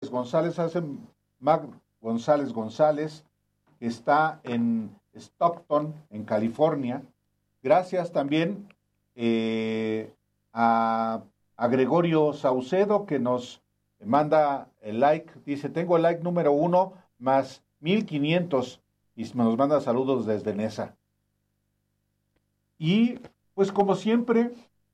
Mac González González, que está en Stockton, en California. Gracias también a Gregorio Saucedo, que nos manda el like. Dice, tengo el like número 1 más 1500 y nos manda saludos desde Nesa. Y pues como siempre,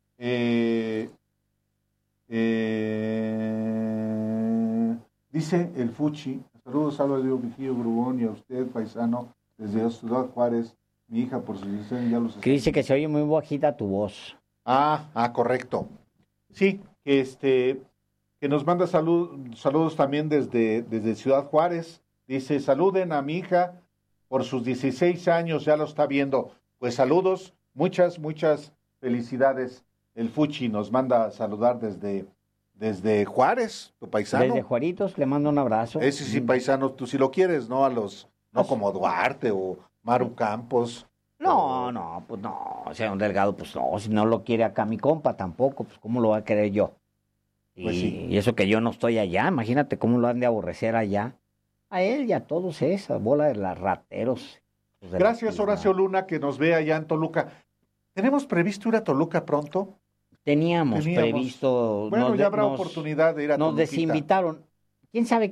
dice el Fuchi, saludos a Diego Vigilio Grubón y a usted, paisano, desde Ciudad Juárez, mi hija por su decisión ya los... Que dice que se oye muy bajita tu voz. Correcto. Sí, que nos manda saludos también desde Ciudad Juárez. Dice, saluden a mi hija por sus 16 años, ya lo está viendo. Pues saludos, muchas felicidades. El Fuchi nos manda a saludar desde Juárez, tu paisano. Desde Juaritos, le mando un abrazo. Ese sí, paisano, tú si lo quieres, ¿no? No como Duarte o Maru Campos. No, pues no, o sea, un Delgado, pues no, si no lo quiere acá mi compa tampoco, pues cómo lo va a querer yo. Pues sí. Y eso que yo no estoy allá, imagínate cómo lo han de aborrecer allá. A él y a todos esa bola de las rateros. Gracias, Horacio Luna, que nos ve allá en Toluca. ¿Tenemos previsto ir a Toluca pronto? Teníamos previsto. Bueno, ya habrá oportunidad de ir a Toluca. Nos desinvitaron. ¿Quién sabe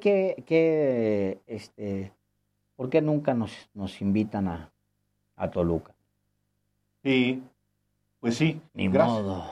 por qué nunca nos invitan a Toluca? Sí, pues sí. Ni modo.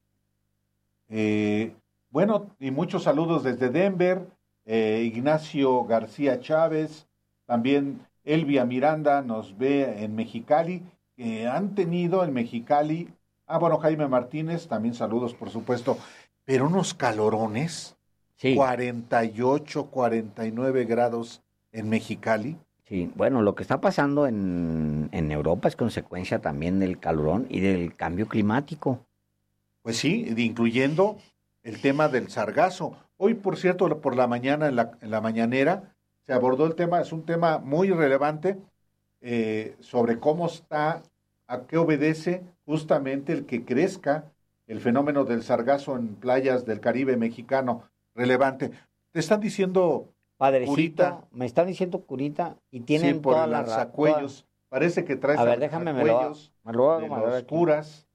Bueno, y muchos saludos desde Denver, Ignacio García Chávez, también Elvia Miranda nos ve en Mexicali, que han tenido en Mexicali, Jaime Martínez, también saludos por supuesto, pero unos calorones, sí. 48, 49 grados en Mexicali. Sí, bueno, lo que está pasando en Europa es consecuencia también del calorón y del cambio climático. Pues sí, incluyendo el tema del sargazo. Hoy, por cierto, por la mañana, en la mañanera, se abordó el tema, es un tema muy relevante, sobre cómo está, a qué obedece justamente el que crezca el fenómeno del sargazo en playas del Caribe mexicano. Relevante. Te están diciendo... Padrecito, Curita. Me están diciendo Curita y tienen sí, por toda el la alzacuellos. Parece que traes a ver, déjame me lo hago de los curas.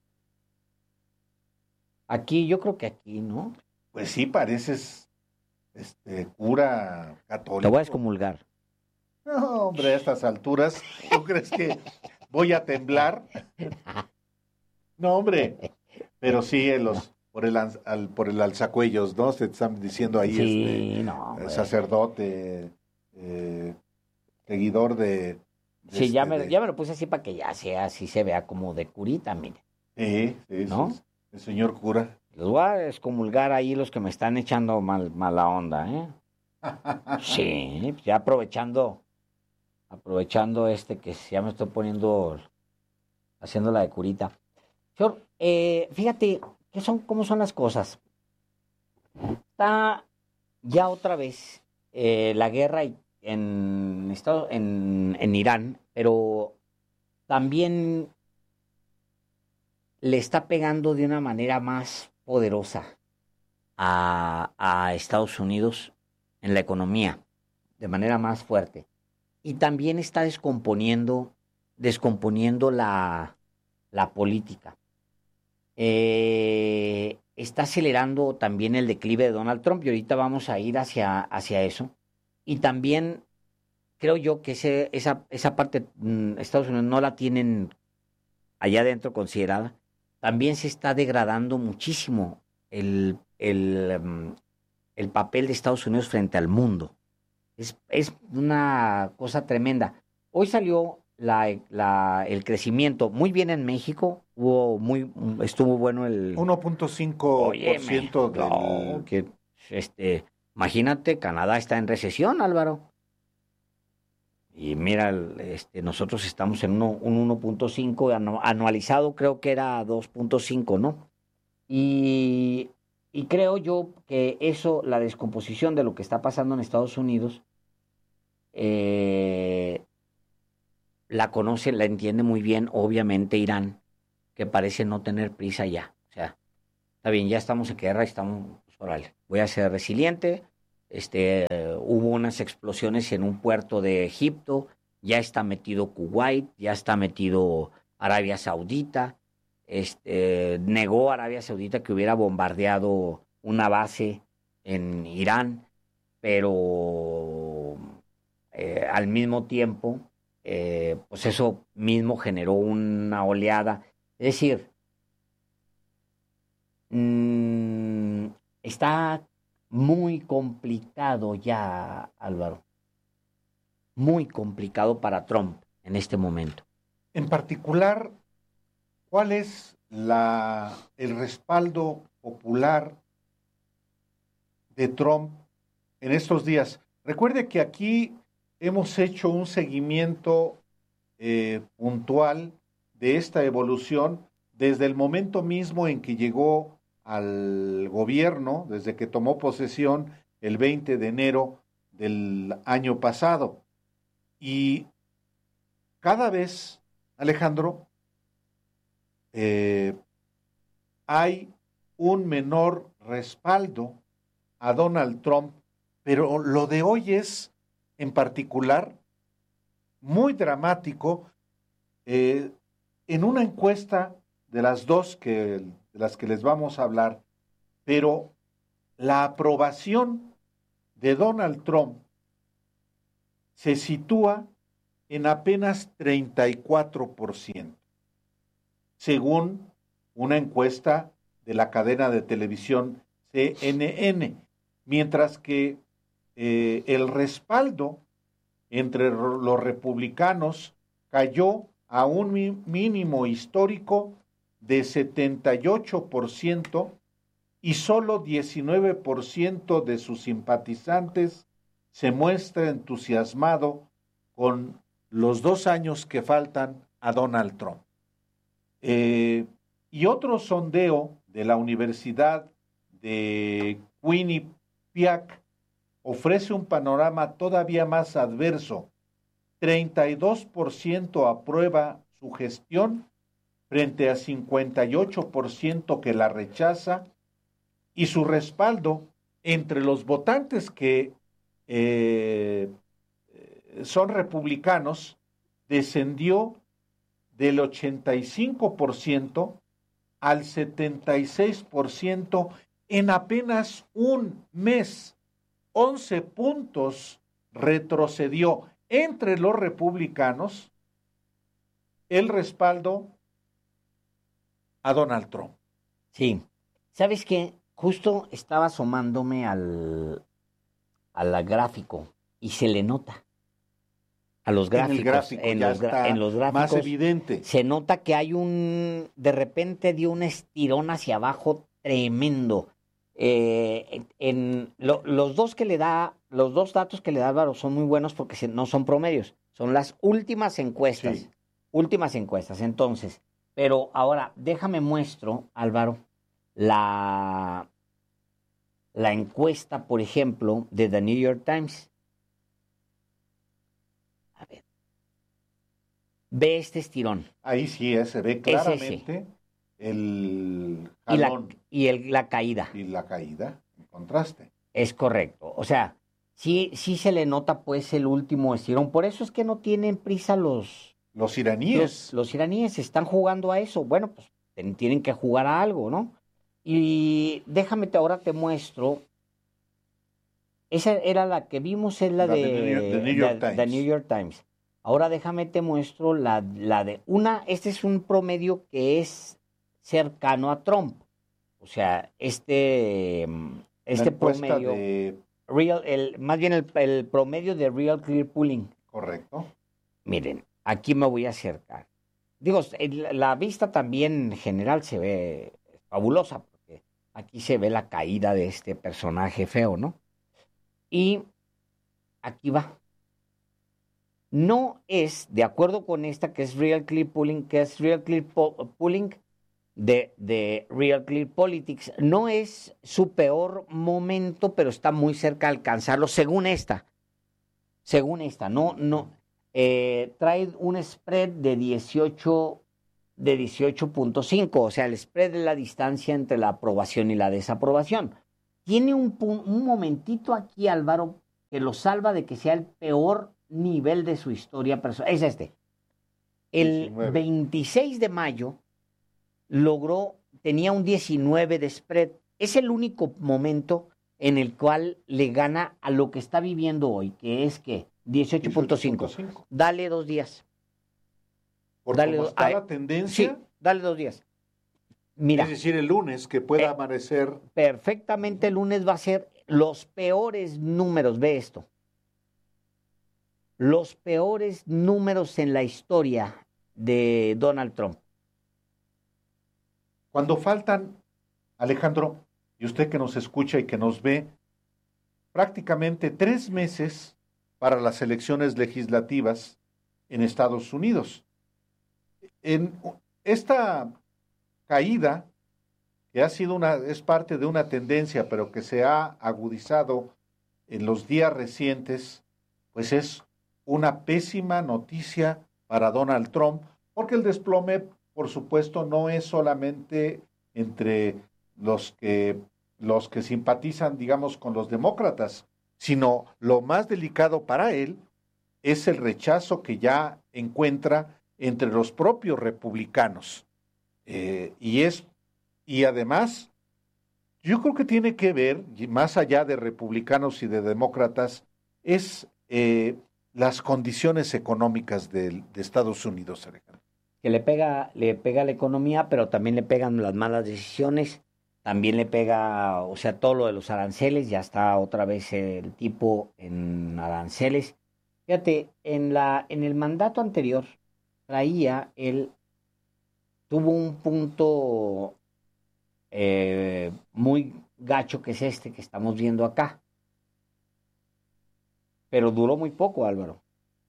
Aquí, yo creo que aquí, ¿no? Pues sí, pareces cura católico. Te voy a excomulgar. No, hombre, a estas alturas, ¿tú crees que voy a temblar? No, hombre, pero sí, por el alzacuellos, ¿no? Se están diciendo ahí, sí, sacerdote, seguidor de sí, ya me lo puse así para que ya sea, así se vea como de curita, mire. Sí, ¿no? Sí, el señor cura. Los voy a excomulgar ahí los que me están echando mala onda, ¿eh? Sí, ya aprovechando que ya me estoy haciendo la de curita. Señor, fíjate, ¿cómo son las cosas? Está ya otra vez la guerra en Irán, pero también le está pegando de una manera más poderosa a Estados Unidos en la economía, de manera más fuerte. Y también está descomponiendo la política. Está acelerando también el declive de Donald Trump y ahorita vamos a ir hacia eso. Y también creo yo que esa parte Estados Unidos no la tienen allá adentro considerada. También se está degradando muchísimo el papel de Estados Unidos frente al mundo. Es una cosa tremenda. Hoy salió el crecimiento muy bien en México, estuvo bueno el 1.5% del... imagínate, Canadá está en recesión, Álvaro. Y mira, nosotros estamos en un 1.5 anualizado, creo que era 2.5, ¿no? Y creo yo que eso, la descomposición de lo que está pasando en Estados Unidos, la conoce, la entiende muy bien, obviamente, Irán, que parece no tener prisa ya. O sea, está bien, ya estamos en guerra, pues órale, voy a ser resiliente, Hubo unas explosiones en un puerto de Egipto, ya está metido Kuwait, ya está metido Arabia Saudita. Negó Arabia Saudita que hubiera bombardeado una base en Irán, pero al mismo tiempo, pues eso mismo generó una oleada. Es decir, está muy complicado ya, Álvaro, muy complicado para Trump en este momento. En particular, ¿cuál es el respaldo popular de Trump en estos días? Recuerde que aquí hemos hecho un seguimiento puntual de esta evolución desde el momento mismo en que llegó al gobierno, desde que tomó posesión el 20 de enero del año pasado. Y cada vez, Alejandro, hay un menor respaldo a Donald Trump, pero lo de hoy es, en particular, muy dramático. En una encuesta de las de las que les vamos a hablar, pero la aprobación de Donald Trump se sitúa en apenas 34%, según una encuesta de la cadena de televisión CNN, mientras que el respaldo entre los republicanos cayó a un mínimo histórico de 78% y solo 19% de sus simpatizantes se muestra entusiasmado con los 2 años que faltan a Donald Trump. Y otro sondeo de la Universidad de Quinnipiac ofrece un panorama todavía más adverso. 32% aprueba su gestión frente a 58% que la rechaza, y su respaldo entre los votantes que son republicanos descendió del 85% al 76% en apenas un mes. 11 puntos retrocedió entre los republicanos el respaldo a Donald Trump. Sí. ¿Sabes qué? Justo estaba asomándome al gráfico y se le nota. A los gráficos. En los gráficos más evidente. Se nota que hay de repente dio un estirón hacia abajo tremendo. Los dos datos que le da Álvaro son muy buenos porque no son promedios, son las últimas encuestas. Sí. Últimas encuestas, entonces. Pero ahora, déjame muestro, Álvaro, la encuesta, por ejemplo, de The New York Times. A ver. Ve este estirón. Ahí sí, se ve claramente el jalón. La caída. Y la caída, en contraste. Es correcto. O sea, sí se le nota pues el último estirón. Por eso es que no tienen prisa los iraníes. Los iraníes están jugando a eso. Bueno, pues tienen que jugar a algo, ¿no? Y déjame ahora te muestro. Esa era la que vimos, es la de New York Times. Ahora déjame te muestro la de este es un promedio que es cercano a Trump. O sea, este promedio más bien el promedio de Real Clear Polling. Correcto. Miren, aquí me voy a acercar. Digo, la vista también en general se ve fabulosa, porque aquí se ve la caída de este personaje feo, ¿no? Y aquí va. No es, de acuerdo con esta, que es Real Clear Polling, de Real Clear Politics, no es su peor momento, pero está muy cerca de alcanzarlo, según esta. Trae un spread de 18.5, o sea, el spread es la distancia entre la aprobación y la desaprobación. tiene un momentito aquí, Álvaro, que lo salva de que sea el peor nivel de su historia personal. Es este. El 19. 26 de mayo tenía un 19 de spread. Es el único momento en el cual le gana a lo que está viviendo hoy, que es que 18.5. Dale 2 días. Por cómo está la tendencia. Sí, dale 2 días. Mira, es decir, el lunes que pueda amanecer. Perfectamente el lunes va a ser los peores números. Ve esto. Los peores números en la historia de Donald Trump. Cuando faltan, Alejandro, y usted que nos escucha y que nos ve, prácticamente 3 meses para las elecciones legislativas en Estados Unidos. En esta caída, que es parte de una tendencia, pero que se ha agudizado en los días recientes, pues es una pésima noticia para Donald Trump, porque el desplome, por supuesto, no es solamente entre los que simpatizan, digamos, con los demócratas, sino lo más delicado para él es el rechazo que ya encuentra entre los propios republicanos. Y además, yo creo que tiene que ver, más allá de republicanos y de demócratas, es las condiciones económicas de Estados Unidos, Alejandro. Que le pega a la economía, pero también le pegan las malas decisiones, también le pega, o sea, todo lo de los aranceles, ya está otra vez el tipo en aranceles. Fíjate, en el mandato anterior tuvo un punto muy gacho, que es este que estamos viendo acá. Pero duró muy poco, Álvaro.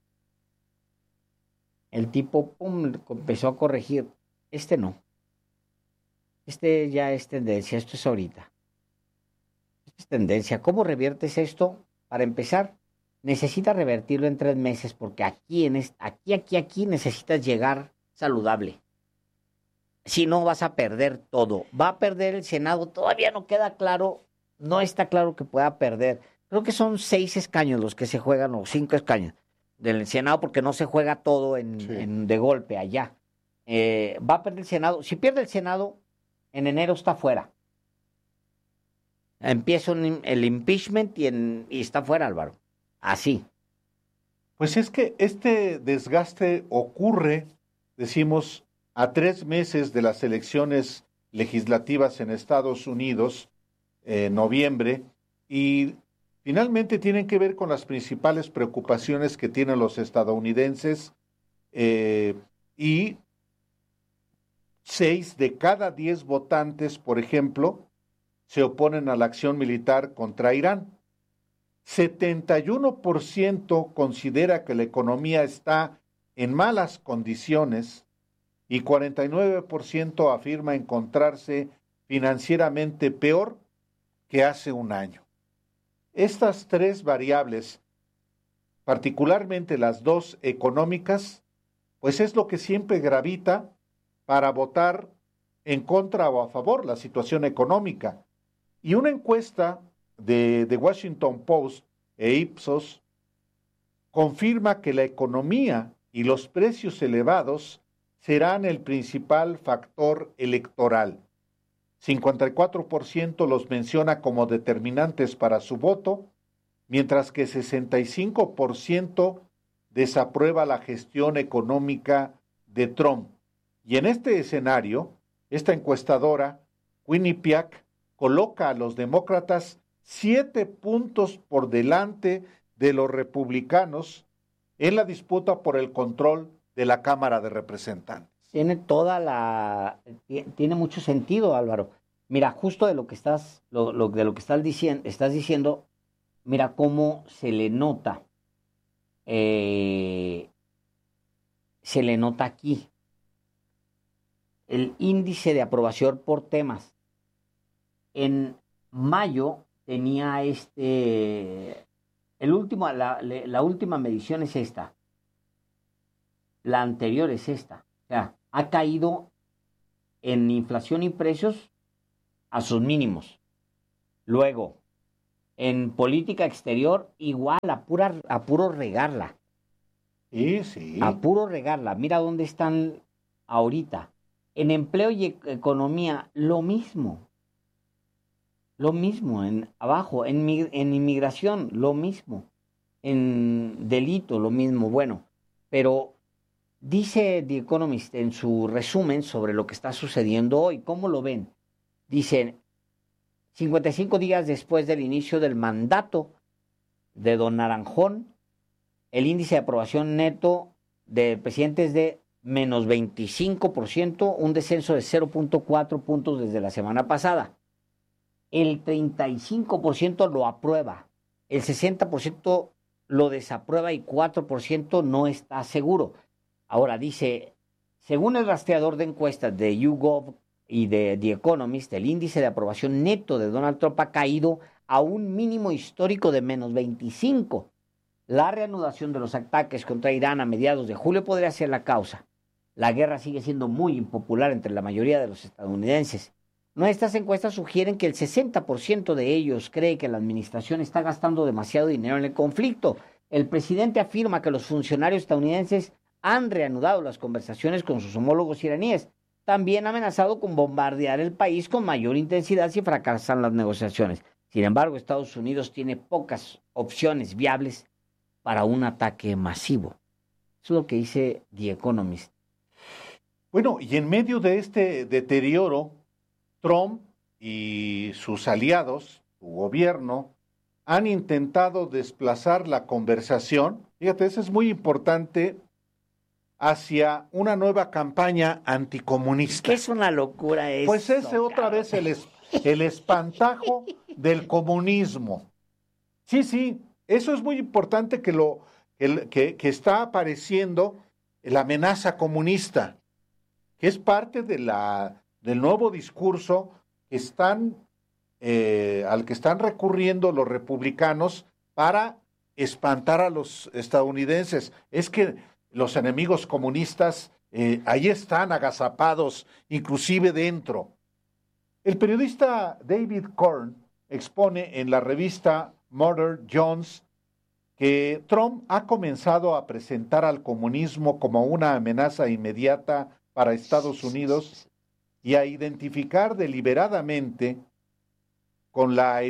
El tipo, empezó a corregir. Este no. Este ya es tendencia, esto es ahorita. Esto es tendencia. ¿Cómo reviertes esto? Para empezar, necesitas revertirlo en 3 meses, porque aquí necesitas llegar saludable. Si no, vas a perder todo. Va a perder el Senado, todavía no queda claro, no está claro que pueda perder. Creo que son 6 escaños los que se juegan, o 5 escaños del Senado, porque no se juega todo de golpe allá. Va a perder el Senado. Si pierde el Senado, en enero está fuera. Empieza el impeachment y está fuera, Álvaro. Así. Pues es que este desgaste ocurre, decimos, a 3 meses de las elecciones legislativas en Estados Unidos, en noviembre, y finalmente tienen que ver con las principales preocupaciones que tienen los estadounidenses, y 6 de cada 10 votantes, por ejemplo, se oponen a la acción militar contra Irán. 71% considera que la economía está en malas condiciones y 49% afirma encontrarse financieramente peor que hace un año. Estas 3 variables, particularmente las 2 económicas, pues es lo que siempre gravita para votar en contra o a favor la situación económica. Y una encuesta de The Washington Post e Ipsos confirma que la economía y los precios elevados serán el principal factor electoral. 54% los menciona como determinantes para su voto, mientras que 65% desaprueba la gestión económica de Trump. Y en este escenario, esta encuestadora, Quinnipiac, coloca a los demócratas 7 puntos por delante de los republicanos en la disputa por el control de la Cámara de Representantes. Tiene mucho sentido, Álvaro. Mira, justo de lo que estás diciendo, mira cómo se le nota aquí el índice de aprobación por temas. En mayo tenía la última medición es esta. La anterior es esta. O sea, ha caído en inflación y precios a sus mínimos. Luego, en política exterior, igual, a puro regarla. Sí. A puro regarla. Mira dónde están ahorita. En empleo y economía, lo mismo. Lo mismo, abajo. En inmigración, lo mismo. En delito, lo mismo. Bueno, pero dice The Economist en su resumen sobre lo que está sucediendo hoy. ¿Cómo lo ven? Dicen, 55 días después del inicio del mandato de don Naranjón, el índice de aprobación neto del presidente es de menos 25%, un descenso de 0.4 puntos desde la semana pasada. El 35% lo aprueba, el 60% lo desaprueba y 4% no está seguro. Ahora dice, según el rastreador de encuestas de YouGov y de The Economist, el índice de aprobación neto de Donald Trump ha caído a un mínimo histórico de menos 25. La reanudación de los ataques contra Irán a mediados de julio podría ser la causa. La guerra sigue siendo muy impopular entre la mayoría de los estadounidenses. Nuestras encuestas sugieren que el 60% de ellos cree que la administración está gastando demasiado dinero en el conflicto. El presidente afirma que los funcionarios estadounidenses han reanudado las conversaciones con sus homólogos iraníes. También ha amenazado con bombardear el país con mayor intensidad si fracasan las negociaciones. Sin embargo, Estados Unidos tiene pocas opciones viables para un ataque masivo. Eso es lo que dice The Economist. Bueno, y en medio de este deterioro, Trump y sus aliados, su gobierno, han intentado desplazar la conversación, fíjate, eso es muy importante, hacia una nueva campaña anticomunista. ¿Qué es una locura eso? Pues ese otra vez el espantajo del comunismo. Sí, eso es muy importante que está apareciendo la amenaza comunista, que es parte del nuevo discurso al que están recurriendo los republicanos para espantar a los estadounidenses. Es que los enemigos comunistas ahí están agazapados, inclusive dentro. El periodista David Korn expone en la revista Murder Jones que Trump ha comenzado a presentar al comunismo como una amenaza inmediata para Estados Unidos y a identificar deliberadamente con esa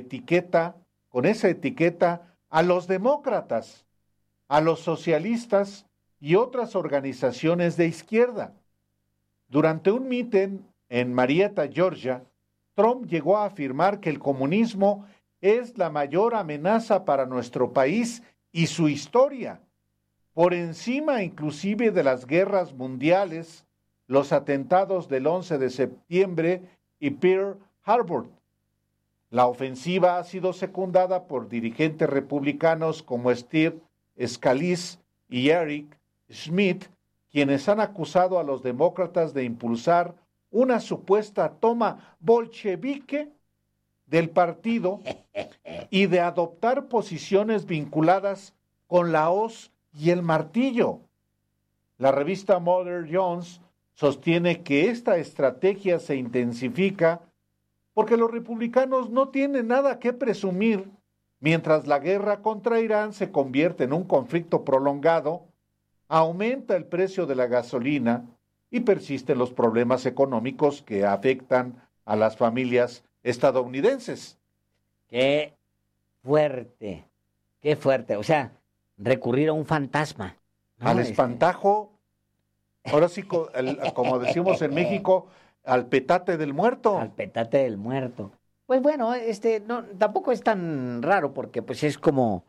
etiqueta a los demócratas, a los socialistas y otras organizaciones de izquierda. Durante un mitin en Marietta, Georgia, Trump llegó a afirmar que el comunismo es la mayor amenaza para nuestro país y su historia, por encima inclusive de las guerras mundiales, los atentados del 11 de septiembre y Pearl Harbor. La ofensiva ha sido secundada por dirigentes republicanos como Steve Scalise y Eric Schmidt, quienes han acusado a los demócratas de impulsar una supuesta toma bolchevique del partido y de adoptar posiciones vinculadas con la hoz y el martillo. La revista Mother Jones sostiene que esta estrategia se intensifica porque los republicanos no tienen nada que presumir mientras la guerra contra Irán se convierte en un conflicto prolongado, aumenta el precio de la gasolina y persisten los problemas económicos que afectan a las familias estadounidenses. Qué fuerte, qué fuerte. O sea, recurrir a un fantasma, ¿no? Al espantajo, ahora sí, como decimos en México, al petate del muerto. Al petate del muerto. Pues bueno, no, tampoco es tan raro porque pues es como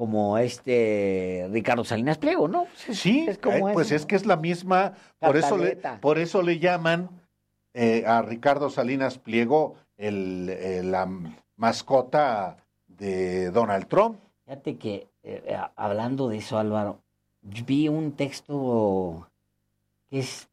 Ricardo Salinas Pliego, ¿no? Sí, es como pues es que es la misma, por eso le llaman a Ricardo Salinas Pliego la mascota de Donald Trump. Fíjate que hablando de eso, Álvaro, vi un texto que es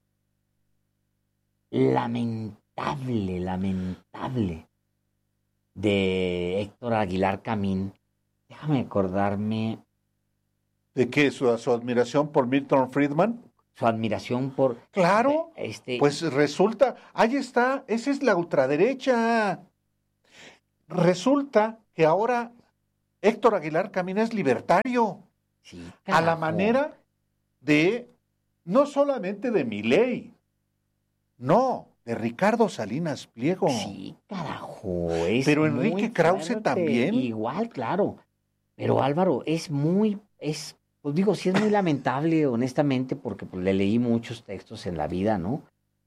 lamentable de Héctor Aguilar Camín. Déjame acordarme. ¿De qué? ¿Su admiración por Milton Friedman? Su admiración por... Claro, pues resulta, ahí está, esa es la ultraderecha. resulta que ahora Héctor Aguilar Camín es libertario, Sí, a la carajo. manera de, no solamente de Milei, no, de Ricardo Salinas Pliego. Sí, carajo, es Pero muy Enrique Krause fuerte. también. Igual, claro. Pero Álvaro, pues digo, sí es muy lamentable, honestamente, porque pues, le leí muchos textos en la vida, ¿no?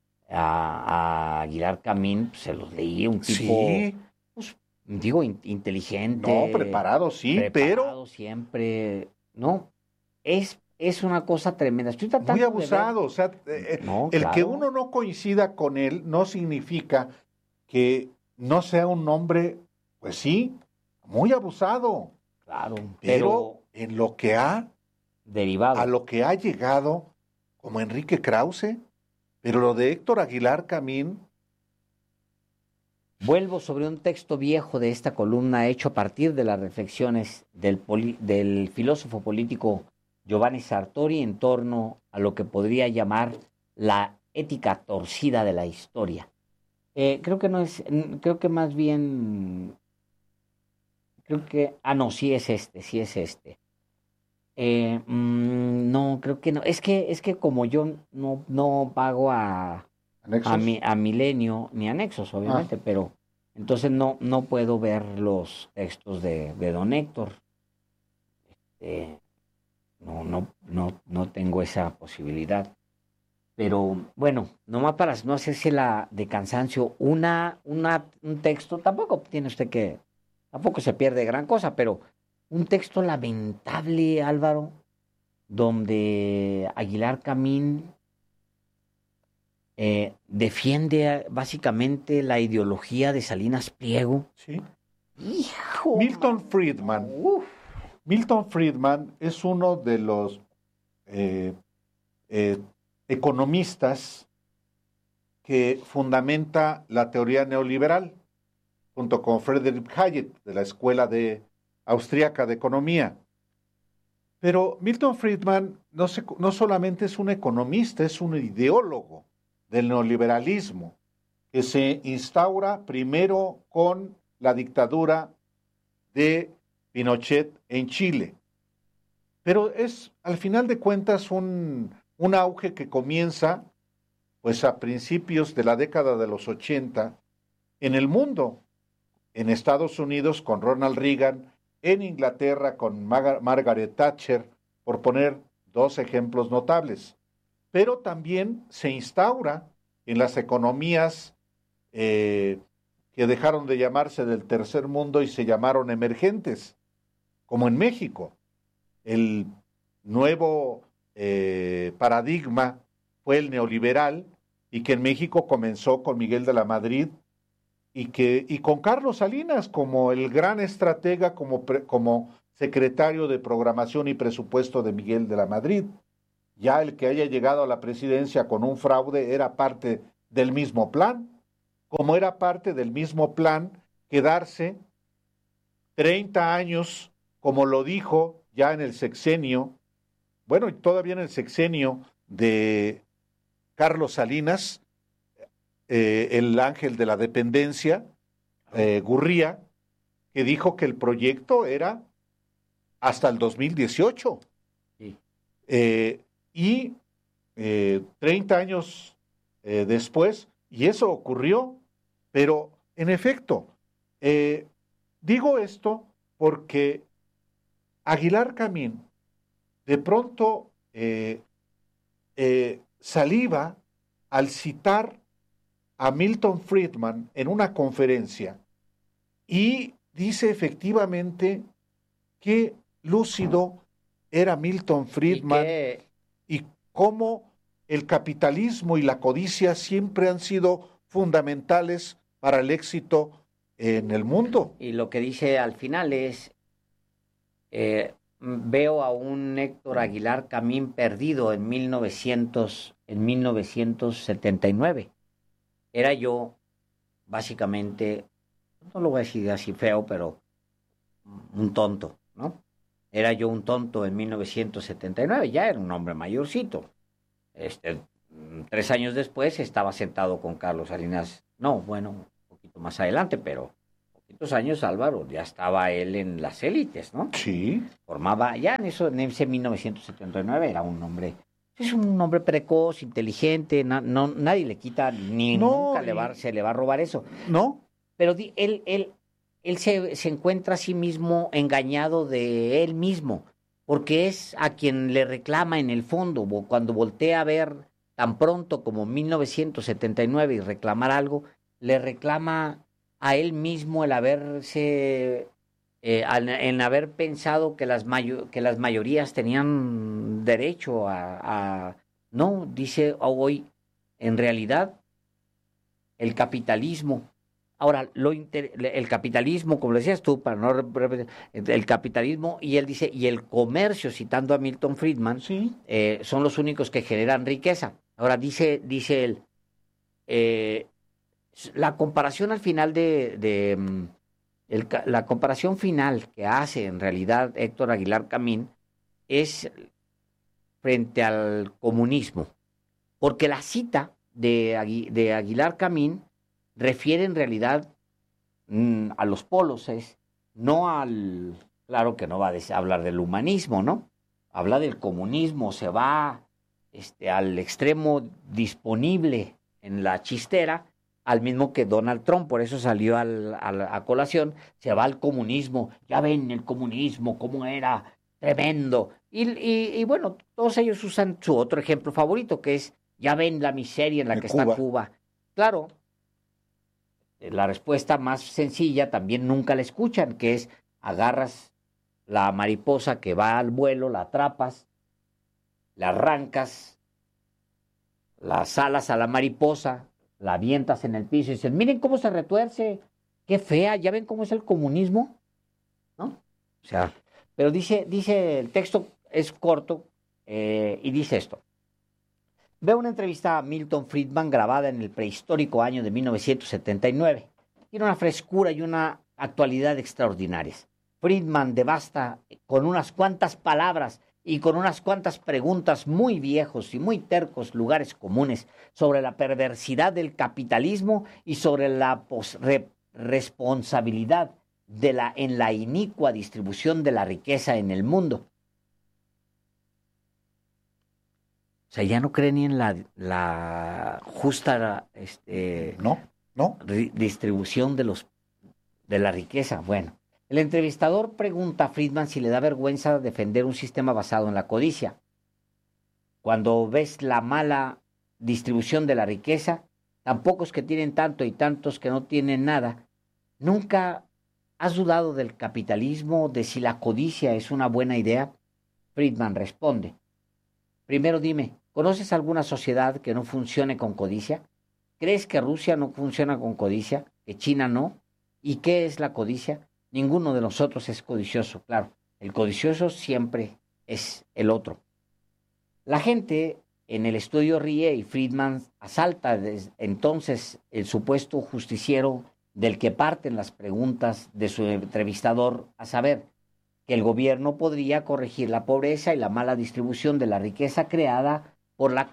A Aguilar Camín, pues, se los leí, un tipo, Sí, pues, digo, no, inteligente, preparado, sí, preparado siempre, ¿no? Es una cosa tremenda. Estoy pero muy tratando de ver. abusado. O sea, No, el que claro, uno no coincida con él no significa que no sea un hombre, pues sí, muy abusado. claro, Pero en a derivado. lo que ha llegado, como Enrique Krause, pero lo de Héctor Aguilar Camín, Vuelvo sobre un texto viejo de esta columna hecho a partir de las reflexiones del filósofo político Giovanni Sartori en torno a lo que podría llamar la ética torcida de la historia. Creo que no es, creo que más bien, no, sí es este. No, creo que no. Es que como yo no pago anexos. a Milenio ni anexos, Ah, obviamente, pero entonces no puedo ver los textos de don Héctor. Eh, no tengo esa posibilidad. Pero bueno, nomás para no hacerse la de cansancio, un texto, tampoco se pierde gran cosa, pero un texto lamentable, Álvaro, donde Aguilar Camín defiende básicamente la ideología de Salinas Pliego. sí. Hijo, Milton Friedman. uf, Milton Friedman es uno de los eh, eh, economistas que fundamenta la teoría neoliberal, junto con Friedrich Hayek, de la Escuela Austríaca de Economía. Pero Milton Friedman no solamente es un economista, es un ideólogo del neoliberalismo, que se instaura primero con la dictadura de Pinochet en Chile. Pero es, al final de cuentas, un auge que comienza pues a principios de la década de los 80 en el mundo, en Estados Unidos con Ronald Reagan, en Inglaterra con Margaret Thatcher, por poner dos ejemplos notables. Pero también se instaura en las economías que dejaron de llamarse del tercer mundo y se llamaron emergentes, como en México. El nuevo paradigma fue el neoliberal y que en México comenzó con Miguel de la Madrid y con Carlos Salinas como el gran estratega, como secretario de programación y presupuesto de Miguel de la Madrid. Ya el que haya llegado a la presidencia con un fraude era parte del mismo plan, como era parte del mismo plan quedarse 30 años, como lo dijo ya en el sexenio, bueno, y todavía en el sexenio de Carlos Salinas, el ángel de la dependencia, Gurría, que dijo que el proyecto era hasta el 2018. sí. Y 30 años después, y eso ocurrió, pero en efecto, digo esto porque Aguilar Camín de pronto saliva al citar a Milton Friedman en una conferencia y dice efectivamente qué lúcido era Milton Y Friedman que y cómo el capitalismo y la codicia siempre han sido fundamentales para el éxito en el mundo. y lo que dice al final es veo a un Héctor Aguilar Camín perdido en 1979. Era yo, básicamente, no lo voy a decir así feo, pero un tonto, ¿no? Era yo un tonto en 1979, ya era un hombre mayorcito. 3 años después estaba sentado con Carlos Salinas, no, bueno, un poquito más adelante, pero Estos años, Álvaro, ya estaba él en las élites, ¿no? Sí. Formaba, ya en ese 1979 era un hombre, es un hombre precoz, inteligente, nadie le quita, ni No, nunca se le va a robar eso. ¿no? Pero él se encuentra a sí mismo engañado de él mismo, porque es a quien le reclama en el fondo, cuando voltea a ver tan pronto como 1979 y reclamar algo, le reclama a él mismo el haberse, en haber pensado que que las mayorías tenían derecho no, dice hoy, en realidad, el capitalismo. Ahora, el capitalismo, como decías tú, para no repetir, el capitalismo, y él dice, y el comercio, citando a Milton Friedman, Sí. son los únicos que generan riqueza. Ahora, dice él, eh, la comparación al final la comparación final que hace en realidad Héctor Aguilar Camín es frente al comunismo, porque la cita de Aguilar Camín refiere en realidad a los polos, no claro que no va a hablar del humanismo, ¿no? Habla del comunismo, se va al extremo disponible en la chistera, al mismo que Donald Trump, por eso salió a colación, se va al comunismo, ya ven el comunismo, cómo era tremendo, y bueno, todos ellos usan su otro ejemplo favorito, que es, ya ven la miseria en la que está Cuba. Claro, la respuesta más sencilla también nunca la escuchan, que es agarras la mariposa que va al vuelo, la atrapas, la arrancas, las alas a la mariposa, la avientas en el piso y dices, miren cómo se retuerce, qué fea, ya ven cómo es el comunismo, ¿no? O sea, pero dice el texto es corto y dice esto. Veo una entrevista a Milton Friedman grabada en el prehistórico año de 1979. Tiene una frescura y una actualidad extraordinarias. Friedman devasta con unas cuantas palabras y con unas cuantas preguntas muy viejos y muy tercos lugares comunes sobre la perversidad del capitalismo y sobre la responsabilidad en la inicua distribución de la riqueza en el mundo. O sea, ya no cree ni en la justa distribución de la riqueza. Bueno, el entrevistador pregunta a Friedman si le da vergüenza defender un sistema basado en la codicia. Cuando ves la mala distribución de la riqueza, tan pocos que tienen tanto y tantos que no tienen nada, ¿nunca has dudado del capitalismo, de si la codicia es una buena idea? Friedman responde. Primero dime, ¿conoces alguna sociedad que no funcione con codicia? ¿Crees que Rusia no funciona con codicia? ¿Que China no? ¿Y qué es la codicia? Ninguno de nosotros es codicioso, claro. El codicioso siempre es el otro. La gente en el estudio ríe y Friedman asalta entonces el supuesto justiciero del que parten las preguntas de su entrevistador, a saber, que el gobierno podría corregir la pobreza y la mala distribución de la riqueza creada por la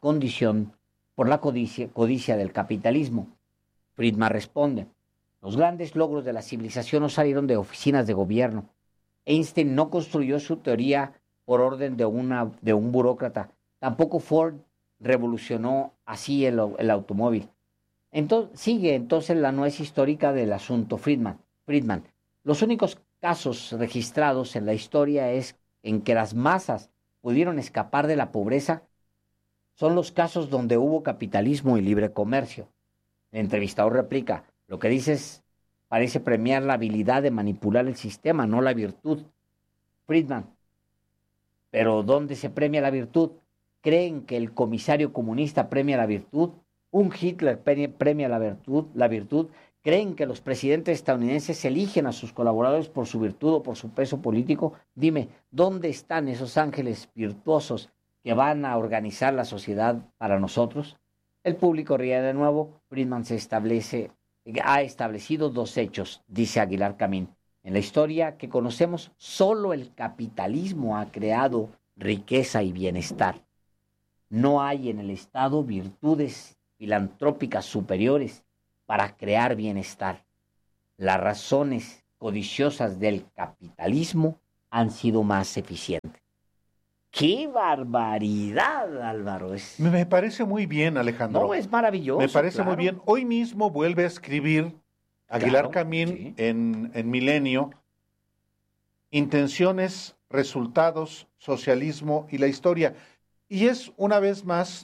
codicia del capitalismo. Friedman responde, los grandes logros de la civilización no salieron de oficinas de gobierno. Einstein no construyó su teoría por orden de un burócrata. Tampoco Ford revolucionó así el automóvil. Sigue entonces la nuez histórica del asunto Friedman. Los únicos casos registrados en la historia en que las masas pudieron escapar de la pobreza son los casos donde hubo capitalismo y libre comercio. El entrevistador replica, lo que dices parece premiar la habilidad de manipular el sistema, no la virtud. Friedman, ¿pero dónde se premia la virtud? ¿Creen que el comisario comunista premia la virtud? ¿Un Hitler premia la virtud? ¿Creen que los presidentes estadounidenses eligen a sus colaboradores por su virtud o por su peso político? Dime, ¿dónde están esos ángeles virtuosos que van a organizar la sociedad para nosotros? El público ríe de nuevo. Friedman ha establecido dos hechos, dice Aguilar Camín. En la historia que conocemos, solo el capitalismo ha creado riqueza y bienestar. No hay en el Estado virtudes filantrópicas superiores para crear bienestar. las razones codiciosas del capitalismo han sido más eficientes. ¡Qué barbaridad, Álvaro! Me parece muy bien, Alejandro. No, es maravilloso. Me parece muy bien. Hoy mismo vuelve a escribir Aguilar Camín sí. en Milenio, Intenciones, Resultados, Socialismo y la Historia. Y es una vez más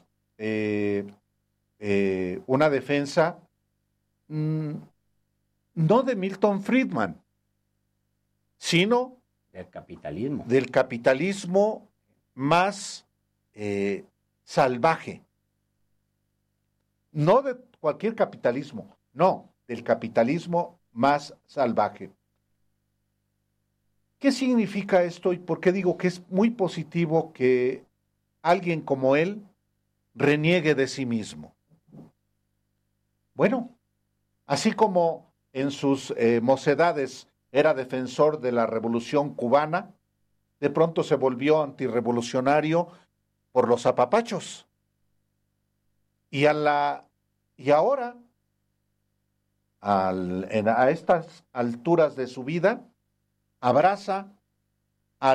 una defensa no de Milton Friedman, sino del capitalismo más salvaje. No de cualquier capitalismo, no, del capitalismo más salvaje. ¿Qué significa esto y por qué digo que es muy positivo que alguien como él reniegue de sí mismo? Bueno, así como en sus mocedades era defensor de la Revolución cubana, de pronto se volvió antirrevolucionario por los apapachos. Y ahora, a estas alturas de su vida, abraza a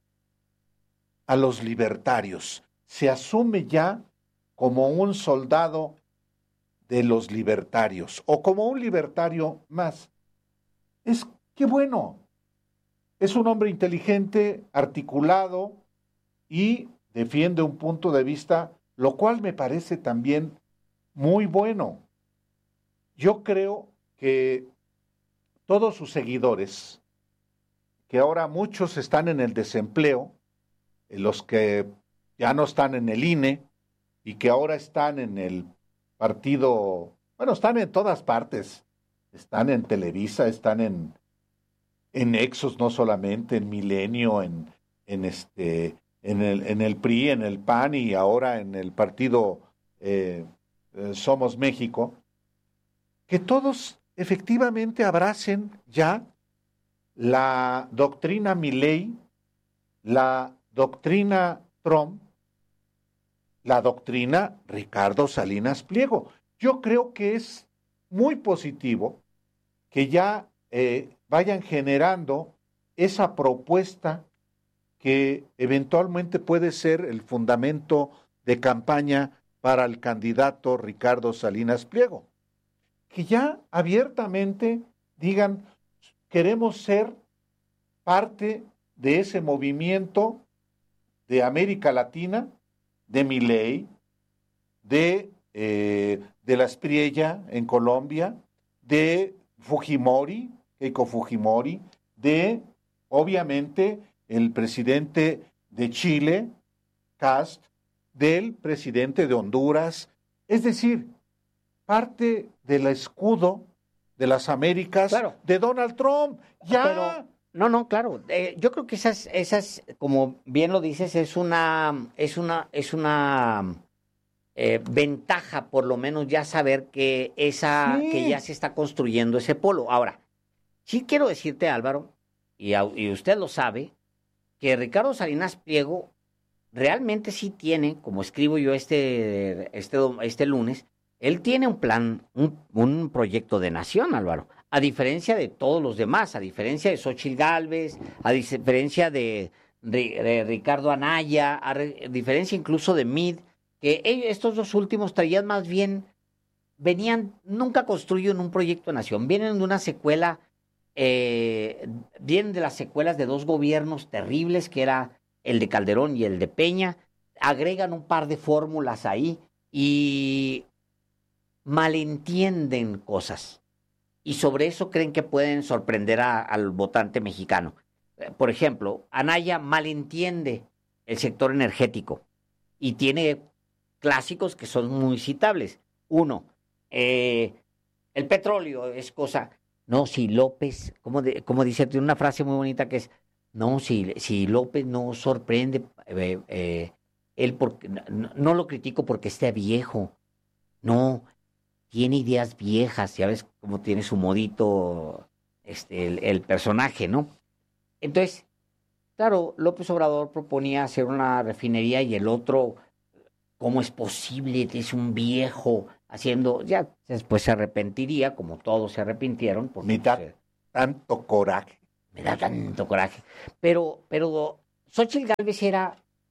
los libertarios. Se asume ya como un soldado de los libertarios o como un libertario más. Qué bueno. Es un hombre inteligente, articulado y defiende un punto de vista, lo cual me parece también muy bueno. Yo creo que todos sus seguidores, que ahora muchos están en el desempleo, los que ya no están en el INE y que ahora están en el partido, bueno, están en todas partes, están en Televisa, están en Nexos, no solamente en Milenio, en el PRI, en el PAN y ahora en el partido Somos México, que todos efectivamente abracen ya la doctrina Milei, la doctrina Trump, la doctrina Ricardo Salinas Pliego. Yo creo que es muy positivo que ya vayan generando esa propuesta que eventualmente puede ser el fundamento de campaña para el candidato Ricardo Salinas Pliego. Que ya abiertamente digan, queremos ser parte de ese movimiento de América Latina, de Milei, de la Espriella en Colombia, de Fujimori, Keiko Fujimori, de, obviamente, el presidente de Chile, Kast, del presidente de Honduras, es decir, parte del escudo de las Américas, claro, de Donald Trump. Ya. Pero, no, claro. Yo creo que esas, como bien lo dices, es una ventaja, por lo menos ya saber que que ya se está construyendo ese polo. Ahora, sí quiero decirte, Álvaro, y usted lo sabe, que Ricardo Salinas Pliego realmente sí tiene, como escribo yo este lunes, él tiene un plan, un proyecto de nación, Álvaro, a diferencia de todos los demás, a diferencia de Xóchitl Gálvez, a diferencia de Ricardo Anaya, a diferencia incluso de Mid, que estos dos últimos traían más bien, nunca construyen un proyecto de nación, vienen de una secuela, vienen de las secuelas de dos gobiernos terribles, que era el de Calderón y el de Peña, agregan un par de fórmulas ahí y malentienden cosas. Y sobre eso creen que pueden sorprender al votante mexicano. Por ejemplo, Anaya malentiende el sector energético y tiene clásicos que son muy citables. Uno, el petróleo es cosa... No, si López, como dice, tiene una frase muy bonita que es, no, si López no sorprende, él no lo critico porque esté viejo, no, tiene ideas viejas, ya ves cómo tiene su modito el personaje, ¿no? Entonces, claro, López Obrador proponía hacer una refinería y el otro, ¿cómo es posible? Es un viejo, haciendo, ya después se arrepentiría, como todos se arrepintieron. Porque, me da tanto coraje. Me da tanto coraje. Pero Xóchitl Gálvez era...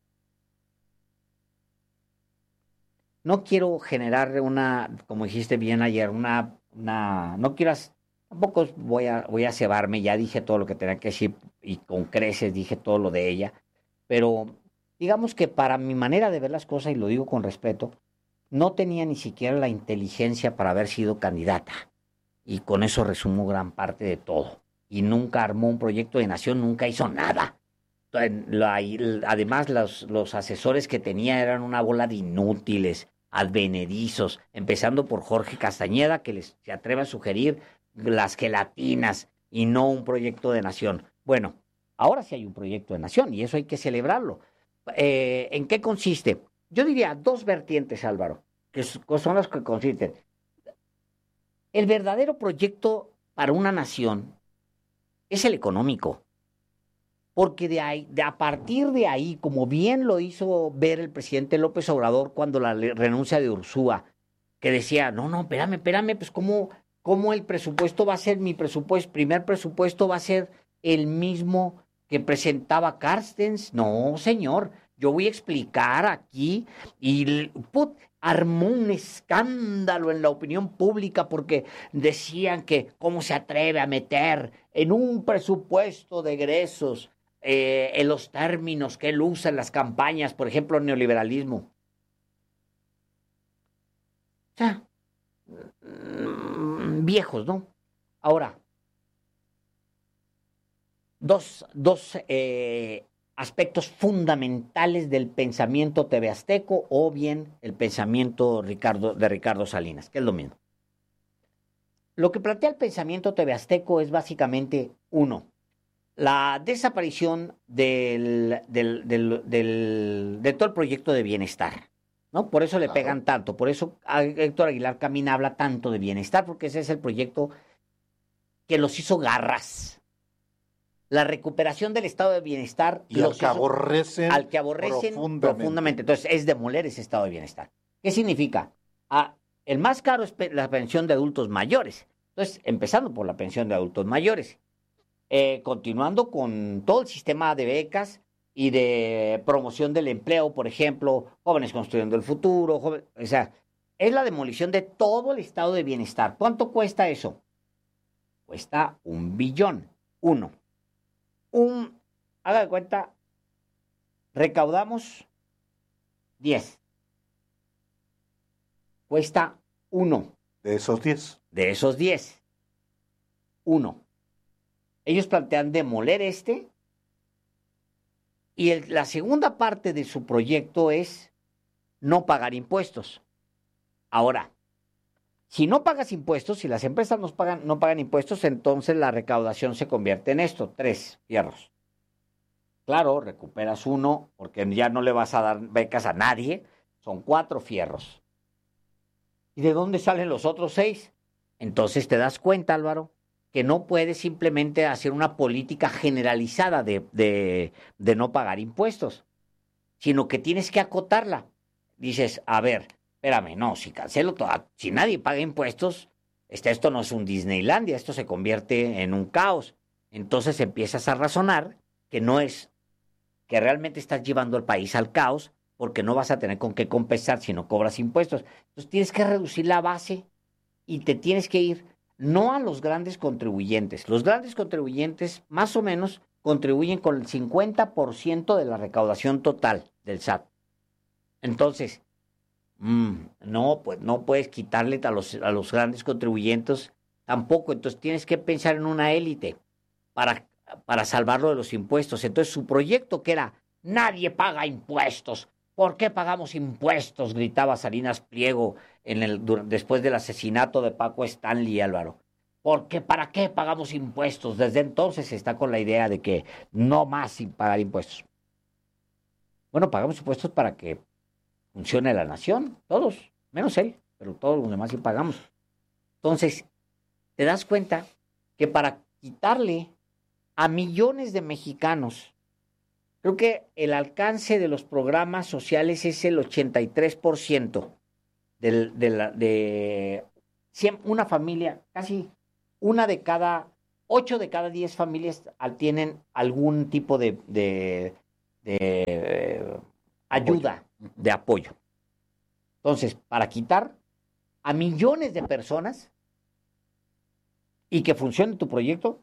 No quiero generar una, como dijiste bien ayer, no quiero, tampoco voy a cebarme, ya dije todo lo que tenía que decir y con creces dije todo lo de ella, pero digamos que para mi manera de ver las cosas, y lo digo con respeto, no tenía ni siquiera la inteligencia para haber sido candidata. Y con eso resumo gran parte de todo. Y nunca armó un proyecto de nación, nunca hizo nada. Además, los asesores que tenía eran una bola de inútiles, advenedizos, empezando por Jorge Castañeda, que se atreve a sugerir las gelatinas y no un proyecto de nación. Bueno, ahora sí hay un proyecto de nación y eso hay que celebrarlo. ¿En qué consiste? Yo diría dos vertientes, Álvaro, que son las que consisten. El verdadero proyecto para una nación es el económico. Porque a partir de ahí, como bien lo hizo ver el presidente López Obrador cuando la renuncia de Ursúa, que decía, no, espérame, pues ¿cómo el presupuesto va a ser, primer presupuesto va a ser el mismo que presentaba Carstens? No, señor, yo voy a explicar aquí, y armó un escándalo en la opinión pública porque decían que cómo se atreve a meter en un presupuesto de egresos en los términos que él usa en las campañas, por ejemplo, neoliberalismo. O sea, viejos, ¿no? Ahora, dos aspectos fundamentales del pensamiento TV Azteco o bien el pensamiento de Ricardo Salinas, que es lo mismo. Lo que plantea el pensamiento TV Azteco es básicamente, uno, la desaparición de todo el proyecto de bienestar, ¿no? Por eso le pegan tanto, por eso Héctor Aguilar Camín habla tanto de bienestar, porque ese es el proyecto que los hizo garras. La recuperación del estado de bienestar. Y al que aborrecen profundamente. Entonces, es demoler ese estado de bienestar. ¿Qué significa? El más caro es la pensión de adultos mayores. Entonces, empezando por la pensión de adultos mayores. Continuando con todo el sistema de becas y de promoción del empleo, por ejemplo, Jóvenes Construyendo el Futuro, o sea, es la demolición de todo el estado de bienestar. ¿Cuánto cuesta eso? Cuesta $1 billón. Haga de cuenta, recaudamos 10. Cuesta 1. De esos 10. De esos 10. 1. Ellos plantean demoler y la segunda parte de su proyecto es no pagar impuestos. Ahora, si no pagas impuestos, si las empresas no pagan impuestos, entonces la recaudación se convierte en esto, 3 fierros. Claro, recuperas 1 porque ya no le vas a dar becas a nadie, son 4 fierros. ¿Y de dónde salen los otros 6? Entonces te das cuenta, Álvaro, que no puedes simplemente hacer una política generalizada de no pagar impuestos, sino que tienes que acotarla. Dices, a ver, espérame, no, si cancelo todo, si nadie paga impuestos, esto no es un Disneylandia, esto se convierte en un caos. Entonces empiezas a razonar que realmente estás llevando al país al caos, porque no vas a tener con qué compensar si no cobras impuestos. Entonces tienes que reducir la base y te tienes que ir no a los grandes contribuyentes. Los grandes contribuyentes más o menos contribuyen con el 50% de la recaudación total del SAT. Entonces, no, pues no puedes quitarle a los grandes contribuyentes tampoco. Entonces tienes que pensar en una élite para salvarlo de los impuestos. Entonces su proyecto, que era nadie paga impuestos. ¿Por qué pagamos impuestos?, gritaba Salinas Pliego después del asesinato de Paco Stanley, Álvaro. ¿Por qué? ¿Para qué pagamos impuestos? Desde entonces se está con la idea de que no más sin pagar impuestos. Bueno, pagamos impuestos para que funcione la nación, todos, menos él, pero todos los demás sí pagamos. Entonces, te das cuenta que para quitarle a millones de mexicanos, creo que el alcance de los programas sociales es el 83%. una familia, casi 8 de cada 10 familias tienen algún tipo de ayuda, de apoyo. Entonces, para quitar a millones de personas y que funcione tu proyecto,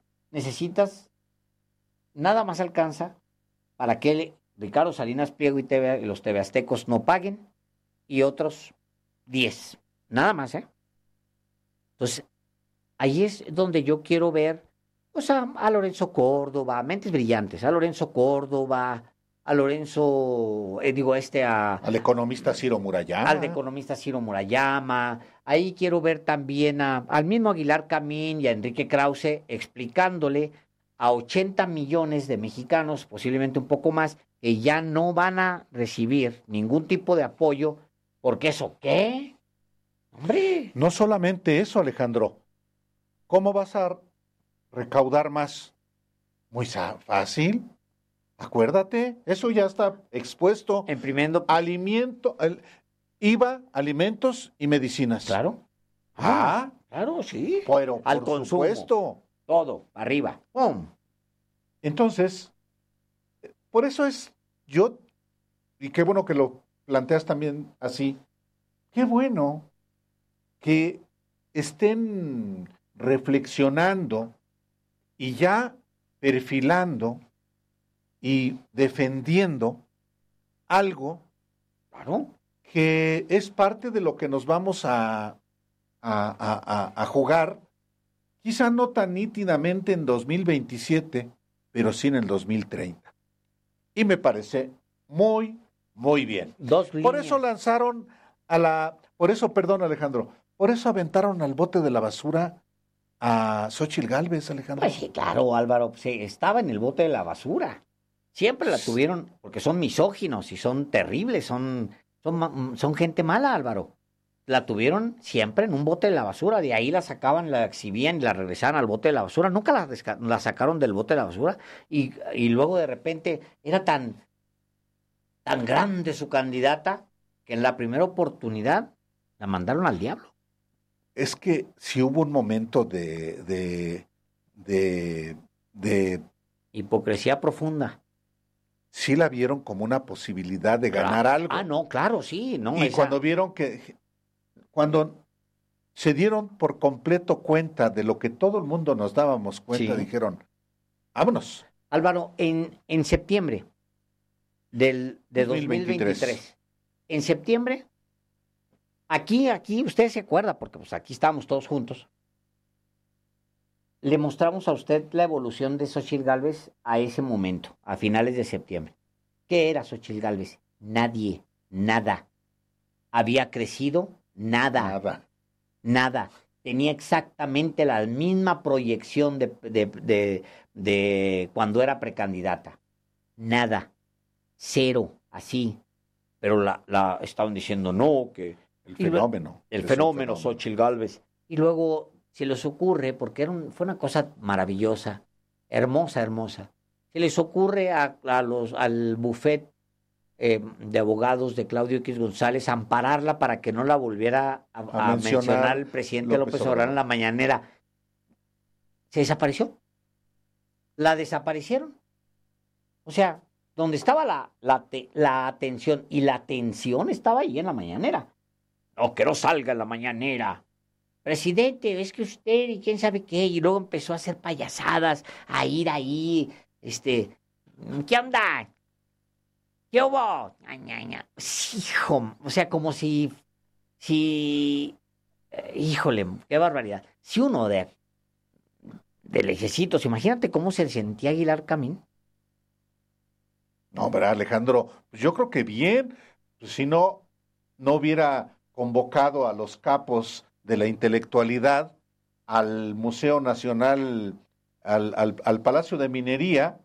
nada más alcanza para que Ricardo Salinas Pliego y los TV Aztecos no paguen y otros 10. Nada más, ¿eh? Entonces, ahí es donde yo quiero ver pues, a Lorenzo Córdoba, mentes brillantes, a Lorenzo Córdoba, a Lorenzo, al economista Ciro Murayama. Al economista Ciro Murayama. Ahí quiero ver también al mismo Aguilar Camín y a Enrique Krause explicándole a 80 millones de mexicanos, posiblemente un poco más, que ya no van a recibir ningún tipo de apoyo, porque ¿eso qué? ¡Hombre! No solamente eso, Alejandro. ¿Cómo vas a recaudar más? Muy fácil. Acuérdate, eso ya está expuesto. Imprimiendo IVA, alimentos y medicinas. Claro. Claro, sí. Pero al por consumo. Supuesto. Todo, arriba. ¡Pum! Entonces, por eso y qué bueno que lo planteas también así, qué bueno que estén reflexionando y ya perfilando y defendiendo algo, claro, que es parte de lo que nos vamos a jugar, quizá no tan nítidamente en 2027, pero sí en el 2030. Y me parece muy, muy bien. Por eso lanzaron Alejandro, por eso aventaron al bote de la basura a Xóchitl Gálvez, Alejandro. Pues sí, claro, Álvaro, estaba en el bote de la basura. Siempre la tuvieron, porque son misóginos y son terribles, son gente mala, Álvaro. La tuvieron siempre en un bote de la basura, de ahí la sacaban, la exhibían y la regresaban al bote de la basura. Nunca la sacaron del bote de la basura y luego de repente era tan grande su candidata que en la primera oportunidad la mandaron al diablo. Es que si hubo un momento de hipocresía profunda. Sí la vieron como una posibilidad de ganar algo. No, claro, sí. No, y cuando se dieron por completo cuenta de lo que todo el mundo nos dábamos cuenta, dijeron, vámonos. Álvaro, en septiembre de 2023, en septiembre, aquí, usted se acuerda, porque pues aquí estábamos todos juntos, le mostramos a usted la evolución de Xóchitl Gálvez a ese momento, a finales de septiembre. ¿Qué era Xóchitl Gálvez? Nadie, nada. Había crecido, nada. Tenía exactamente la misma proyección de cuando era precandidata. Nada. Cero, así. Pero la estaban diciendo, no, que... El fenómeno Xóchitl Gálvez. Y luego se les ocurre, porque fue una cosa maravillosa, hermosa. Se les ocurre al bufet de abogados de Claudio X González ampararla para que no la volviera a mencionar el presidente López Obrador en la mañanera. Se desapareció. La desaparecieron. O sea, donde estaba la atención, y la atención estaba ahí en la mañanera. No, que no salga en la mañanera. Presidente, es que usted y quién sabe qué, y luego empezó a hacer payasadas, a ir ahí, ¿qué onda? ¿Qué hubo? Hijo, o sea, como si, híjole, qué barbaridad. Si uno de lejecitos, imagínate cómo se sentía Aguilar Camín. No, pero Alejandro, pues yo creo que bien, pues si no hubiera convocado a los capos de la intelectualidad al Museo Nacional, al Palacio de Minería,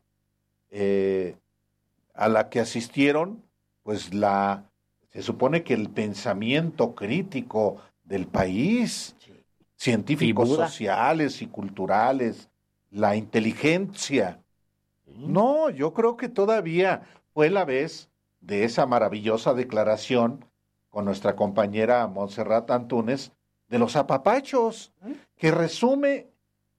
a la que asistieron, pues se supone que el pensamiento crítico del país, científicos sociales y culturales, la inteligencia. No, yo creo que todavía fue la vez de esa maravillosa declaración con nuestra compañera Montserrat Antúnez de los apapachos, que resume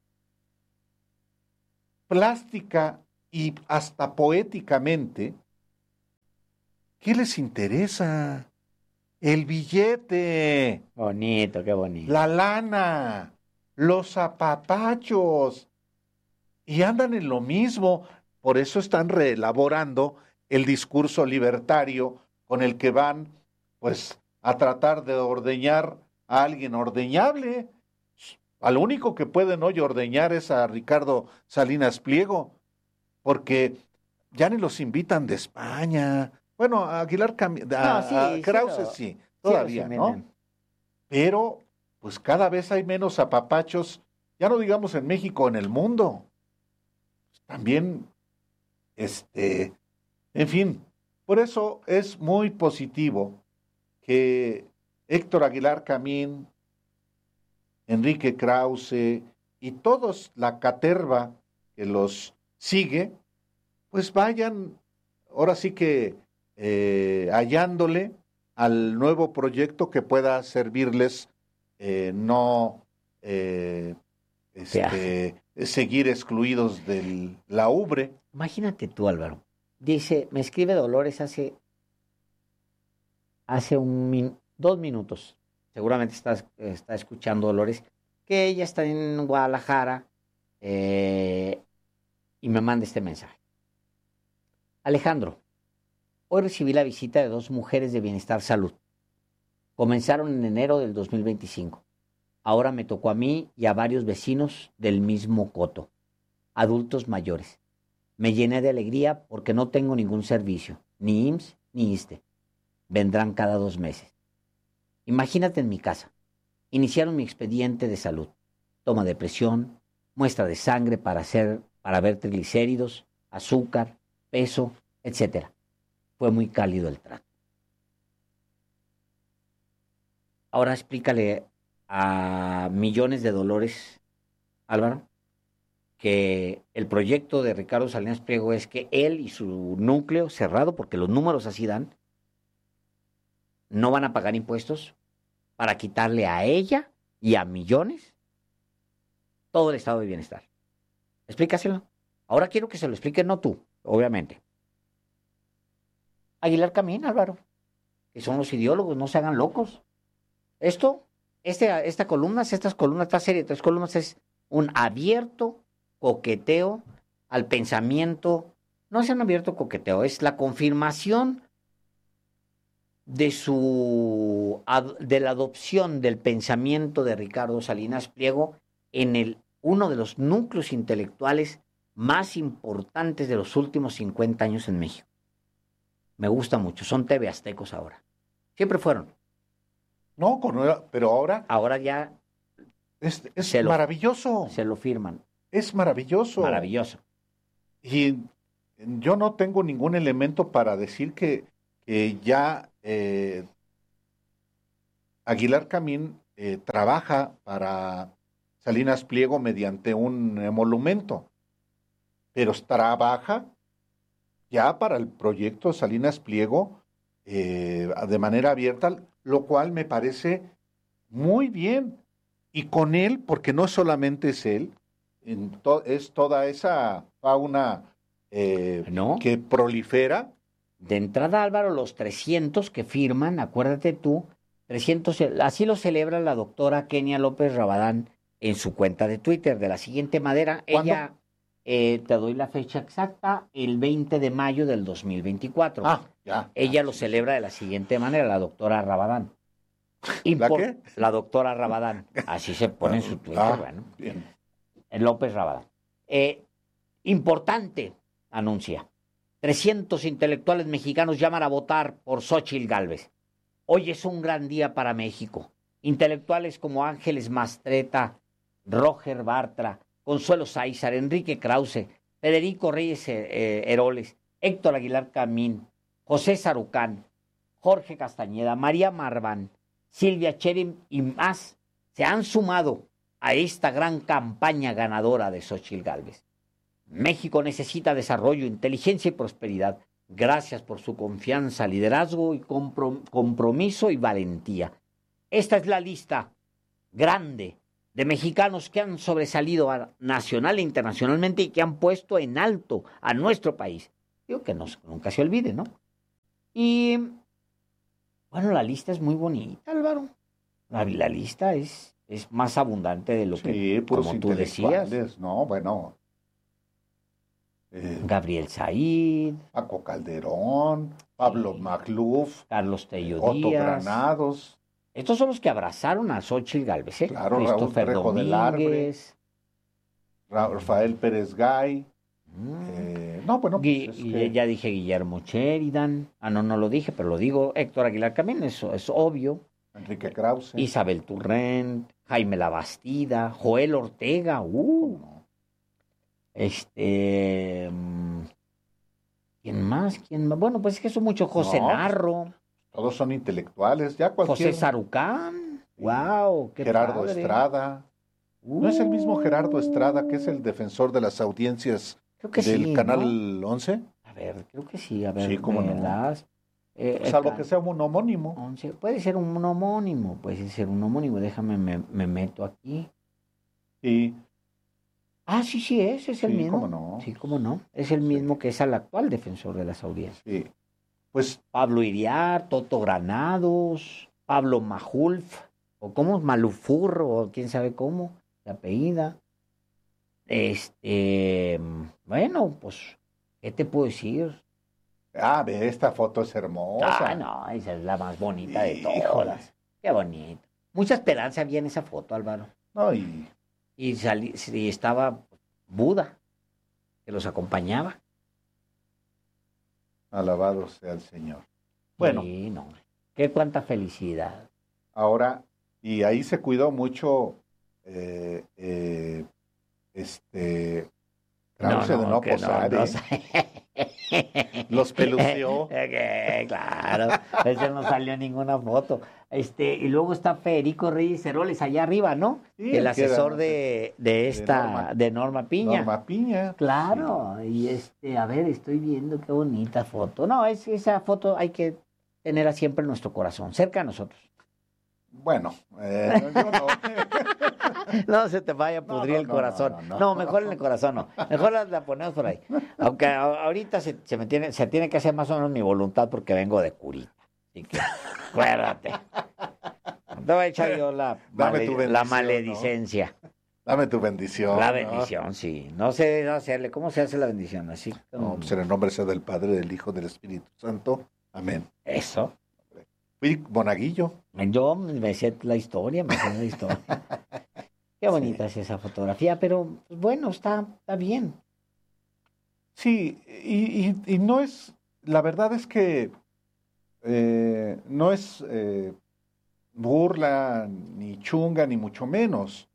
plástica y hasta poéticamente qué les interesa. El billete. Bonito, qué bonito. La lana. Los apapachos. Y andan en lo mismo. Por eso están reelaborando el discurso libertario con el que van, pues, a tratar de ordeñar a alguien ordeñable. Al único que pueden hoy ordeñar es a Ricardo Salinas Pliego, porque ya ni los invitan de España. Bueno, a Aguilar a Krause sí, todavía, ¿no? Pero, pues cada vez hay menos apapachos, ya no digamos en México, en el mundo. También, en fin, por eso es muy positivo que Héctor Aguilar Camín, Enrique Krause y todos la caterva que los sigue, pues vayan, ahora sí que hallándole al nuevo proyecto que pueda servirles seguir excluidos de la ubre. Imagínate tú, Álvaro. Dice, me escribe Dolores hace 2 minutos. Seguramente está escuchando Dolores, que ella está en Guadalajara y me manda este mensaje. Alejandro, hoy recibí la visita de 2 mujeres de Bienestar Salud. Comenzaron en enero del 2025. Ahora me tocó a mí y a varios vecinos del mismo coto, adultos mayores. Me llené de alegría porque no tengo ningún servicio, ni IMSS ni ISSSTE. Vendrán cada 2 meses. Imagínate en mi casa. Iniciaron mi expediente de salud. Toma de presión, muestra de sangre para ver triglicéridos, azúcar, peso, etc. Fue muy cálido el trato. Ahora explícale a millones de Dolores, Álvaro, que el proyecto de Ricardo Salinas Pliego es que él y su núcleo cerrado, porque los números así dan, no van a pagar impuestos para quitarle a ella y a millones todo el estado de bienestar. Explícaselo. Ahora quiero que se lo explique, no tú, obviamente. Aguilar Camín, Álvaro, que son los ideólogos, no se hagan locos. Estas columnas, esta serie de 3 columnas es un abierto coqueteo al pensamiento. No es un abierto coqueteo, es la confirmación de la adopción del pensamiento de Ricardo Salinas Pliego en uno de los núcleos intelectuales más importantes de los últimos 50 años en México. Me gusta mucho, son TV aztecos ahora. Siempre fueron. No, pero ahora... Ahora ya... Es maravilloso. Se lo firman. Es maravilloso. Maravilloso. Y yo no tengo ningún elemento para decir que ya Aguilar Camín trabaja para Salinas Pliego mediante un emolumento, pero trabaja ya para el proyecto Salinas Pliego de manera abierta, lo cual me parece muy bien. Y con él, porque no solamente es él, es toda esa fauna que prolifera. De entrada, Álvaro, los 300 que firman, acuérdate tú, 300, así lo celebra la doctora Kenia López Rabadán en su cuenta de Twitter, de la siguiente manera. ¿Cuándo? Ella, te doy la fecha exacta, el 20 de mayo del 2024. Ya. Ella lo celebra de la siguiente manera, la doctora Rabadán. ¿La qué? La doctora Rabadán, así se pone en su Twitter, bueno. Bien. López Rabadán. Importante, anuncia. 300 intelectuales mexicanos llaman a votar por Xóchitl Gálvez. Hoy es un gran día para México. Intelectuales como Ángeles Mastreta, Roger Bartra, Consuelo Sáizar, Enrique Krause, Federico Reyes Heroles, Héctor Aguilar Camín, José Sarucán, Jorge Castañeda, María Marván, Silvia Cherim y más se han sumado a esta gran campaña ganadora de Xóchitl Gálvez. México necesita desarrollo, inteligencia y prosperidad. Gracias por su confianza, liderazgo y compromiso y valentía. Esta es la lista grande de mexicanos que han sobresalido nacional e internacionalmente y que han puesto en alto a nuestro país. Digo que nunca se olvide, ¿no? Y bueno, la lista es muy bonita, Álvaro. La lista es más abundante de lo que, como tú decías. No, bueno. Gabriel Said, Paco Calderón, Pablo Magluf, Carlos Tello Otto Díaz. Granados. Estos son los que abrazaron a Xóchitl Gálvez, ¿eh? Claro, Christopher Raúl Trejo del Arbre, Domínguez. Rafael Pérez Gay. No, bueno, pues Ya dije Guillermo Sheridan. No lo dije, pero lo digo. Héctor Aguilar Camín, eso es obvio. Enrique Krause. Isabel Turrent, Jaime Labastida, Joel Ortega. ¿Quién más? Bueno, pues es que son muchos. José Narro. Todos son intelectuales. Ya José Sarucán. Wow, qué Gerardo padre. Estrada. ¿No es el mismo Gerardo Estrada que es el defensor de las audiencias del Canal 11? A ver, creo que sí. A ver, sí, cómo no. Salvo que sea un homónimo. 11. Puede ser un homónimo. Déjame, me meto aquí. Sí. Sí, ese es el mismo. Cómo no. Sí, cómo no. Es el mismo que es el actual defensor de las audiencias. Sí. Pues Pablo Iriar, Toto Granados, Pablo Majulf, o cómo, Malufurro, o quién sabe cómo, se apellida. Bueno, pues, ¿qué te puedo decir? Ve, esta foto es hermosa. No, esa es la más bonita de todas. Qué bonito. Mucha esperanza había en esa foto, Álvaro. No, y estaba Buda, que los acompañaba. Alabado sea el Señor. Bueno. Sí, no. Qué cuánta felicidad. Ahora, y ahí se cuidó mucho Krause de no posar. Los pelució. Claro, ese no salió en ninguna foto. Y luego está Federico Reyes Heroles allá arriba, ¿no? Sí, el asesor de Norma Piña. Norma Piña. Claro, sí. Y a ver, estoy viendo qué bonita foto. No, esa foto hay que tenerla siempre en nuestro corazón, cerca de nosotros. Bueno, yo no. No se te vaya a pudrir el corazón. No, mejor en el corazón no. Mejor la ponemos por ahí. Aunque ahorita se tiene que hacer más o menos mi voluntad porque vengo de curita. Así que, acuérdate. Te voy a echar yo la maledicencia. Dame tu bendición. La bendición, sí. No sé hacerle. ¿Cómo se hace la bendición? Así como... pues en el nombre sea del Padre, del Hijo, del Espíritu Santo. Amén. Eso. Fui monaguillo. Yo me sé la historia, Qué bonita es esa fotografía, pero pues, bueno, está bien. Sí, y no es, la verdad es que no es burla, ni chunga, ni mucho menos.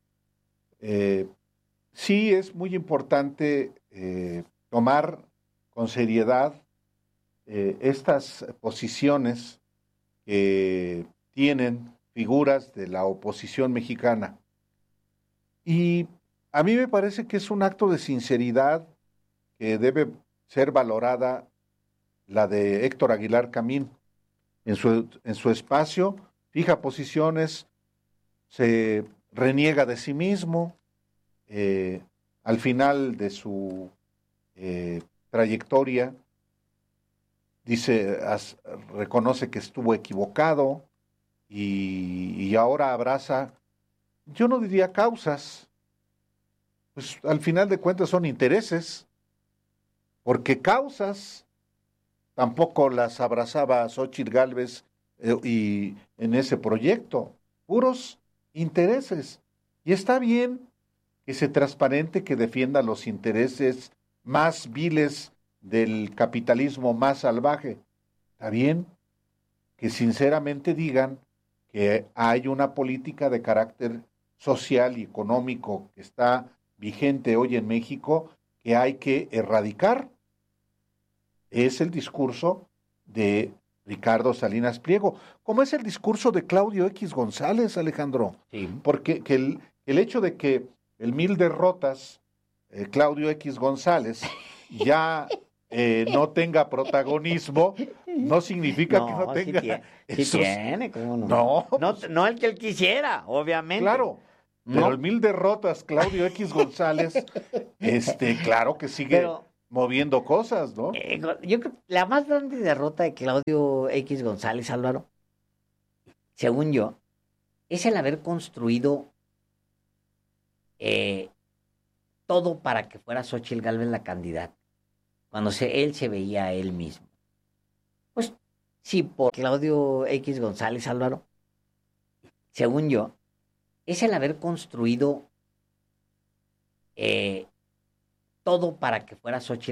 Sí es muy importante tomar con seriedad estas posiciones que tienen figuras de la oposición mexicana. Y a mí me parece que es un acto de sinceridad que debe ser valorada la de Héctor Aguilar Camín. En su espacio fija posiciones, se reniega de sí mismo, al final de su trayectoria reconoce que estuvo equivocado y ahora abraza, yo no diría causas, pues al final de cuentas son intereses, porque causas tampoco las abrazaba Xóchitl Gálvez y en ese proyecto, puros intereses. Y está bien que se transparente, que defienda los intereses más viles del capitalismo más salvaje. Está bien que sinceramente digan que hay una política de carácter social y económico que está vigente hoy en México que hay que erradicar. Es el discurso de Ricardo Salinas Pliego, como es el discurso de Claudio X González, Alejandro. Sí. Porque el hecho de que el 1000 derrotas, Claudio X González, ya no tenga protagonismo, no significa que no sí tenga tiene, esos... ¿cómo no? No, No el que él quisiera, obviamente. claro, pero No. el 1000 derrotas, Claudio X González, claro que sigue Pero moviendo cosas, ¿no? yo creo que la más grande derrota de Claudio X González, Álvaro, según yo, es el haber construido todo para que fuera Xóchitl Gálvez la candidata, cuando él se veía a él mismo. Pues sí, por Claudio X González, Álvaro, según yo, es el haber construido todo para que fuera Xóchitl